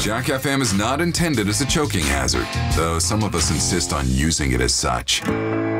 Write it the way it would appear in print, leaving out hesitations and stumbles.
Jack FM is not intended as a choking hazard, though some of us insist on using it as such.